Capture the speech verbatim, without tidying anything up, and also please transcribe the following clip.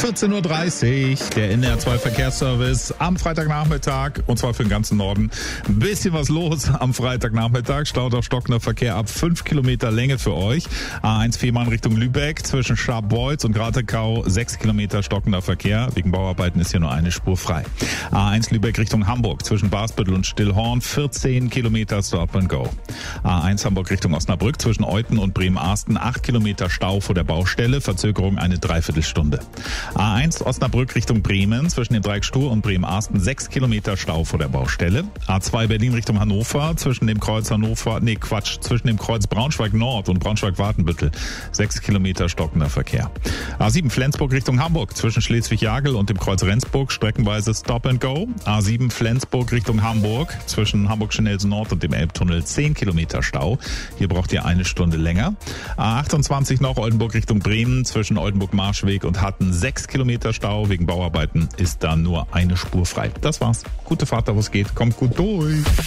vierzehn Uhr dreißig, der N D R zwei Verkehrsservice am Freitagnachmittag und zwar für den ganzen Norden. Ein bisschen was los am Freitagnachmittag. Staut auf stockender Verkehr ab fünf Kilometer Länge für euch. A eins Fehmarn Richtung Lübeck zwischen Scharbeutz und Gratekau sechs Kilometer stockender Verkehr. Wegen Bauarbeiten ist hier nur eine Spur frei. A eins Lübeck Richtung Hamburg zwischen Basbüttel und Stillhorn vierzehn Kilometer Stop and Go. A eins Hamburg Richtung Osnabrück zwischen Euten und Bremen-Arsten acht Kilometer Stau vor der Baustelle. Verzögerung eine Dreiviertelstunde. A eins Osnabrück Richtung Bremen zwischen dem Dreieck Stur und Bremen-Arsten sechs Kilometer Stau vor der Baustelle. A zwei Berlin Richtung Hannover zwischen dem Kreuz Hannover, nee Quatsch, zwischen dem Kreuz Braunschweig Nord und Braunschweig-Wartenbüttel sechs Kilometer stockender Verkehr. A sieben Flensburg Richtung Hamburg zwischen Schleswig-Jagel und dem Kreuz Rendsburg streckenweise Stop and Go. A sieben Flensburg Richtung Hamburg zwischen Hamburg-Schnelsen Nord und dem Elbtunnel zehn Kilometer Stau. Hier braucht ihr eine Stunde länger. A achtundzwanzig noch Oldenburg Richtung Bremen zwischen Oldenburg-Marschweg und Hatten sechs Kilometer Stau. Wegen Bauarbeiten ist da nur eine Spur frei. Das war's. Gute Fahrt, da wo es geht. Kommt gut durch.